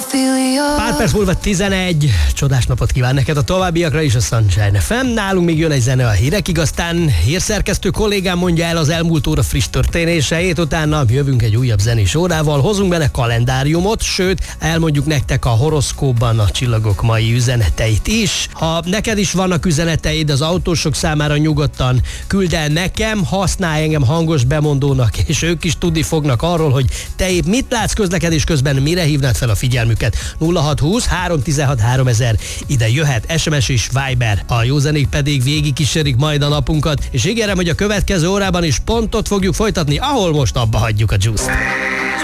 Pár perc múlva 11. Csodás napot kíván neked a továbbiakra is a Sunshine FM. Nálunk még jön egy zene a hírekig, aztán hírszerkesztő kollégám mondja el az elmúlt óra friss történéseit, utána jövünk egy újabb zenés órával, hozunk bele kalendáriumot, sőt, elmondjuk nektek a horoszkópban a csillagok mai üzeneteit is. Ha neked is vannak üzeneteid az autósok számára, nyugodtan küld el nekem, használj engem hangos bemondónak, és ők is tudni fognak arról, hogy te épp mit látsz közlekedés közben, mire hívnád fel a figyelmüket. 0620 316 3000, ide jöhet SMS és Viber. A jó zenék pedig végig kísérik majd a napunkat, és ígérem, hogy a következő órában is pont ott fogjuk folytatni, ahol most abba hagyjuk a Juice-t.